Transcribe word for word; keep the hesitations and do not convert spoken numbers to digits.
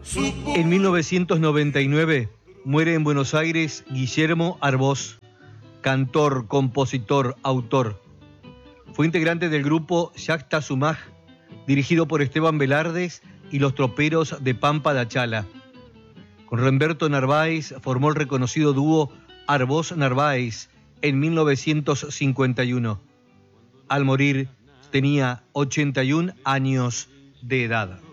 En mil novecientos noventa y nueve muere en Buenos Aires Guillermo Arbós, cantor, compositor, autor. Fue integrante del grupo Yacta Sumaj, dirigido por Esteban Velardes y los troperos de Pampa da Chala. Con Remberto Narváez formó el reconocido dúo Arbós-Narváez en mil novecientos cincuenta y uno. Al morir tenía ochenta y un años de edad.